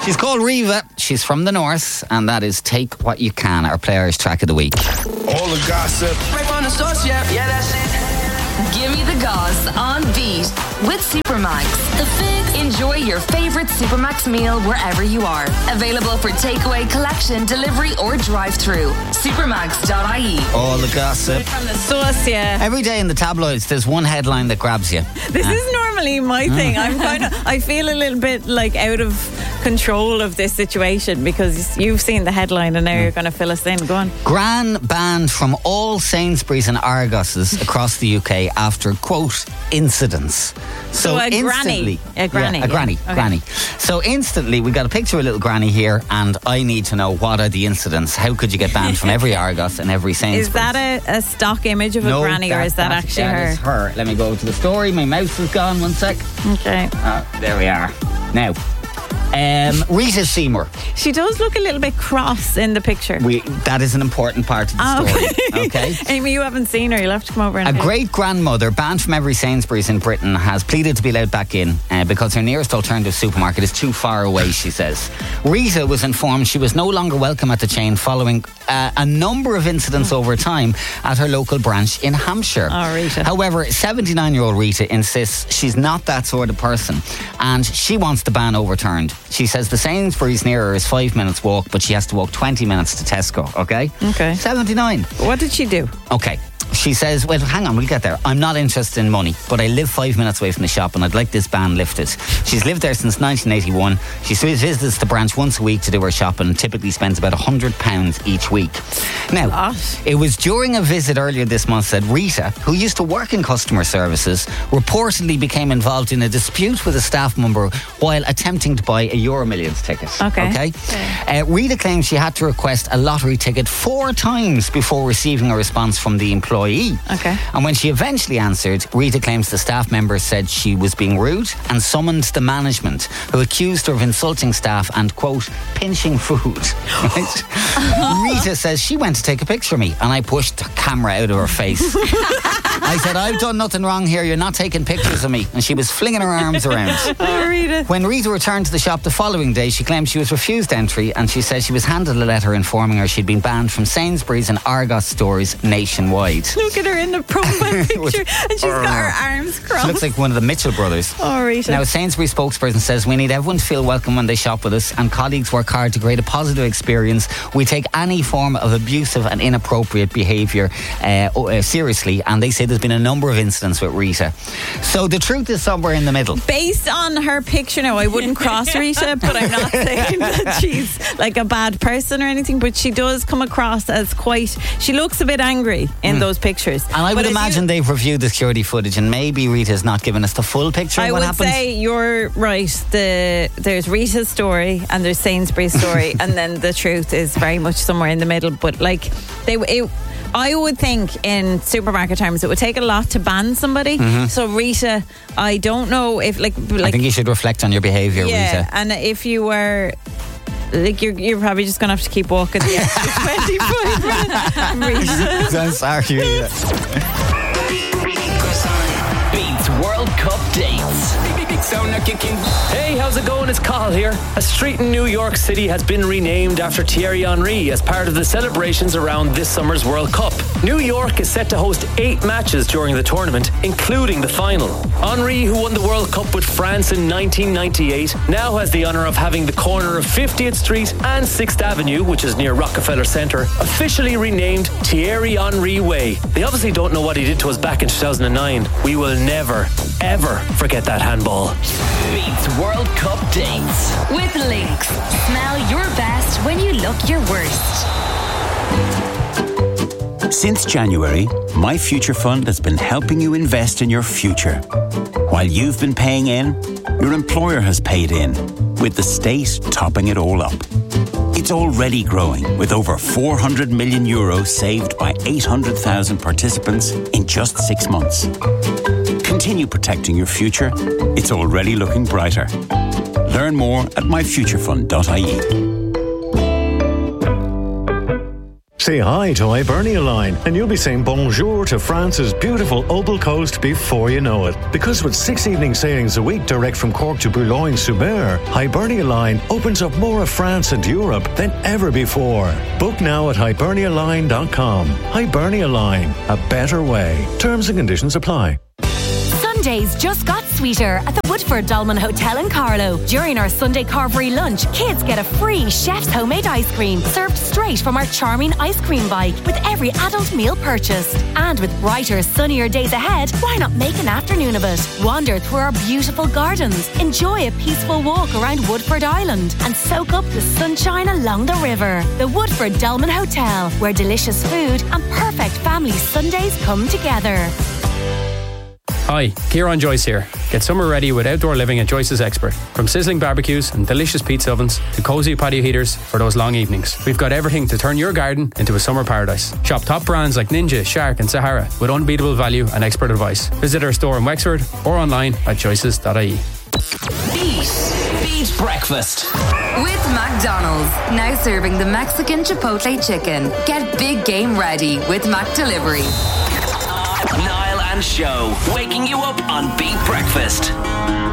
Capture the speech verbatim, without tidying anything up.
She's called Riva. She's from the north, and that is Take What You Can, our players' track of the week. All the gossip. Right on the source, yeah, yeah, that's it. Give me the gauze on beat with Supermax. The Fix. Enjoy your favorite Supermax meal wherever you are. Available for takeaway, collection, delivery, or drive-through. Supermax dot I E. All the gossip. From the sauce, yeah. Every day in the tabloids, there's one headline that grabs you. This Uh, is normally my thing. I'm kind of, I feel a little bit like out of control of this situation because you've seen the headline and now you're going to fill us in. Go on. Gran banned from all Sainsbury's and Argos's across the U K after, quote, incidents. So a instantly, granny. A granny. Yeah, a yeah. granny. Okay. Granny. So instantly, we got a picture of a little granny here, and I need to know what are the incidents. How could you get banned from every Argos and every Sainsbury's? Is that a, a stock image of a no, granny or is that, that actually that her? is her. Let me go to the story. My mouse is gone. One sec. Okay. Uh, there we are. Now, um, Rita Seymour. She does look a little bit cross in the picture. We, that is an important part of the Oh, story. Okay. Amy, you haven't seen her. You'll have to come over and A pick. great grandmother banned from every Sainsbury's in Britain has pleaded to be allowed back in uh, because her nearest alternative supermarket is too far away, she says. Rita was informed she was no longer welcome at the chain following uh, a number of incidents over time at her local branch in Hampshire. Oh, Rita. However, seventy-nine-year-old Rita insists she's not that sort of person and she wants the ban overturned. She says the Sainsbury's near her is five minutes walk, but she has to walk twenty minutes to Tesco, okay? Okay. seventy-nine. What did she do? Okay. She says, well, hang on, we'll get there. I'm not interested in money, but I live five minutes away from the shop and I'd like this ban lifted. She's lived there since nineteen eighty-one. She visits the branch once a week to do her shopping and typically spends about one hundred pounds each week. Now, What? it was during a visit earlier this month that Rita, who used to work in customer services, reportedly became involved in a dispute with a staff member while attempting to buy a Euro Millions ticket. Okay. Okay? Uh, Rita claims she had to request a lottery ticket four times before receiving a response from the employee. Okay. And when she eventually answered, Rita claims the staff member said she was being rude and summoned the management, who accused her of insulting staff and, quote, pinching food. Right? Rita says she went to take a picture of me and I pushed the camera out of her face. I said, I've done nothing wrong here. You're not taking pictures of me. And she was flinging her arms around. Oh, Rita. When Rita returned to the shop the following day, she claimed she was refused entry and she said she was handed a letter informing her she'd been banned from Sainsbury's and Argos stores nationwide. Look at her in the profile picture and she's got her arms crossed. She looks like one of the Mitchell brothers. Oh, Rita. Now, a Sainsbury's spokesperson says we need everyone to feel welcome when they shop with us and colleagues work hard to create a positive experience. We take any form of abusive and inappropriate behaviour uh, uh, seriously, and they say there's been a number of incidents with Rita. So the truth is somewhere in the middle. Based on her picture now, I wouldn't cross Rita, but I'm not saying that she's like a bad person or anything, but she does come across as quite, she looks a bit angry in mm. those pictures. And I but would imagine you, they've reviewed the security footage and maybe Rita's not given us the full picture I of what would happened. say you're right. The There's Rita's story and there's Sainsbury's story and then the truth is very much somewhere in the middle. But like, they it, I would think in supermarket terms it would take a lot to ban somebody. Mm-hmm. So Rita, I don't know if like, like I think you should reflect on your behaviour, yeah, Rita. And if you were like you're, you're probably just going to have to keep walking the extra twenty-five minutes. Rita. I'm sorry, Rita. Beats World Cup dates. Hey, how's it going? It's Cathal here. A street in New York City has been renamed after Thierry Henry as part of the celebrations around this summer's World Cup. New York is set to host eight matches during the tournament, including the final. Henry, who won the World Cup with France in nineteen ninety-eight, now has the honour of having the corner of fiftieth Street and sixth Avenue, which is near Rockefeller Center, officially renamed Thierry Henry Way. They obviously don't know what he did to us back in two thousand nine. We will never, ever forget that handball. Beats World Cup dates. With Lynx. Smell your best when you look your worst. Since January, My Future Fund has been helping you invest in your future. While you've been paying in, your employer has paid in, with the state topping it all up. It's already growing, with over four hundred million euros saved by eight hundred thousand participants in just six months. Continue protecting your future. It's already looking brighter. Learn more at my future fund dot I E. Say hi to Hibernia Line and you'll be saying bonjour to France's beautiful Opal Coast before you know it. Because with six evening sailings a week direct from Cork to Boulogne-sur-Mer, Hibernia Line opens up more of France and Europe than ever before. Book now at hibernia line dot com. Hibernia Line, a better way. Terms and conditions apply. Sundays just got sweeter at the Woodford Dolman Hotel in Carlow. During our Sunday carvery lunch, kids get a free chef's homemade ice cream served straight from our charming ice cream bike with every adult meal purchased. And with brighter, sunnier days ahead, why not make an afternoon of it? Wander through our beautiful gardens, enjoy a peaceful walk around Woodford Island, and soak up the sunshine along the river. The Woodford Dolman Hotel, where delicious food and perfect family Sundays come together. Hi, Kieran Joyce here. Get summer ready with outdoor living at Joyce's Expert. From sizzling barbecues and delicious pizza ovens to cosy patio heaters for those long evenings. We've got everything to turn your garden into a summer paradise. Shop top brands like Ninja, Shark and Sahara with unbeatable value and expert advice. Visit our store in Wexford or online at joyces dot I E. Beat. Beat breakfast. With McDonald's, now serving the Mexican Chipotle chicken. Get big game ready with Mac Delivery. Niall and Show, waking you up on Beat Breakfast.